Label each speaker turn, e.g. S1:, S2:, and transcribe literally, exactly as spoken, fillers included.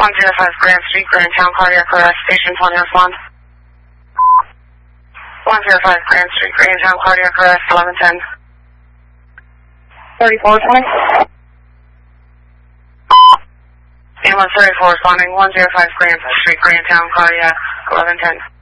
S1: one zero five Grand Street, Grand Town, cardiac arrest, station twenty respond. one zero five Grand Street, Grand Town, cardiac arrest, eleven ten.
S2: thirty-four twenty.
S1: Ambulance thirty-four responding, one zero five Grand Street, Grand Town, cardiac, eleven ten.